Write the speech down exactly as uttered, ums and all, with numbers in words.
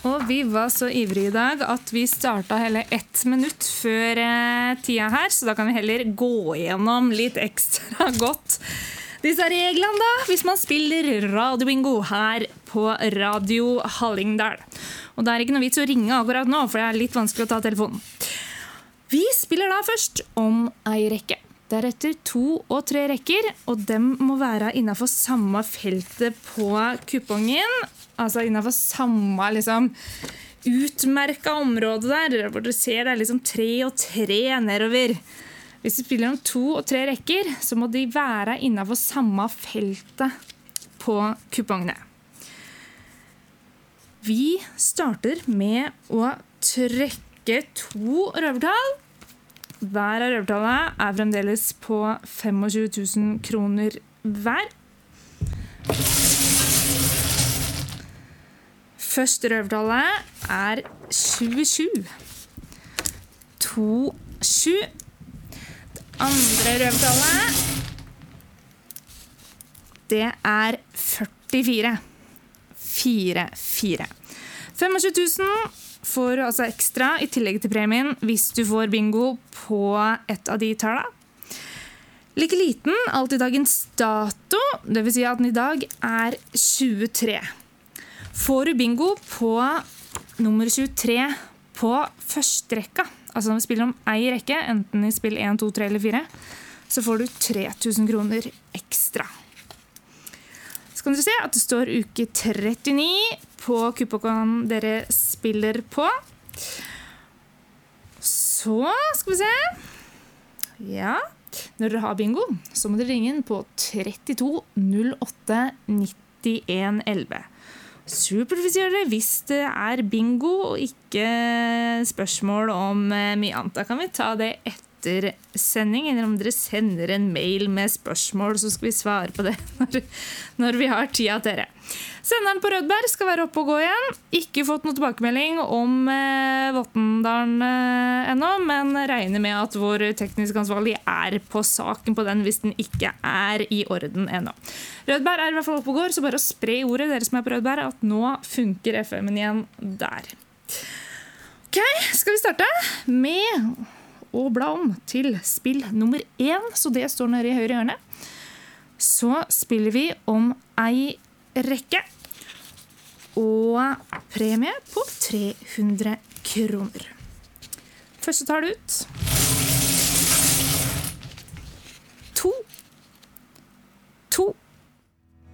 Og vi var så ivrige I dag at vi startet hele ett minutt før eh, tida her, så da kan vi heller gå gjennom litt ekstra godt disse reglene da, hvis man spiller radiobingo her på Radio Hallingdal. Og det er ikke noe vits å ringe akkurat nå, for det er litt vanskelig å ta telefonen. Vi spiller da først om ei rekke. Deretter to og tre rekker, og dem må være innenfor samme feltet på kupongen, altså innenfor samme liksom, utmerket område der, hvor dere ser det er liksom tre og tre nedover. Hvis vi spiller om to og tre rekker, så må de være innenfor samme feltet på kupongene. Vi starter med å trykke to røvertall. Hver av røvertallet er fremdeles på tjuefem tusen kroner hver. Første røvertallet er tjuesju. To, sju. Det andre røvertallet, det er førtifire. Fire, fire. tjuefem tusen får altså ekstra I tillegg til premien hvis du får bingo på et av de tallene. Like liten, alltid dagens dato, det vil si at den I dag er tjuetre. Får du bingo på nummer tjuetre på første rekka, altså når vi spiller om ei rekke, enten I spill en, to, tre eller fire, så får du tre tusen kroner ekstra. Så kan du se at det står uke trettini på kupongen dere spiller på. Så skal vi se. Ja, når dere har bingo, så må dere ringe inn på trettito null åtte nittien elleve. Supervisører, hvis det er bingo og ikke spørsmål om mye annet, da kan vi ta det etter sending, eller om dere sender en mail med spørsmål, så skal vi svare på det når, når vi har tida til dere. Senderen på Rødberg skal være oppe og gå igjen. Ikke fått noe tilbakemelding om eh, Vottendalen eh, ennå, men regner med at vår teknisk ansvarlig er på saken på den hvis den ikke er I orden ennå. Rødberg er I hvert fall oppe og går, så bare å spre ordet, dere som er på Rødberg, at nå funker F M-en igjen der. Ok, skal vi starte med å bla om til spill nummer én, så det står nede I høyre hjørne. Så spiller vi om ei rekke og premie på tre hundre kroner. Første tar det ut.